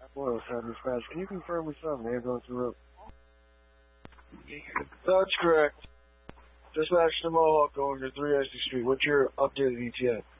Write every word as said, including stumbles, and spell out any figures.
Well, South Dispatch, can you confirm with something? Ambulance route. That's correct. Dispatch to Mohawk going to three Essex Street. What's your updated E T A?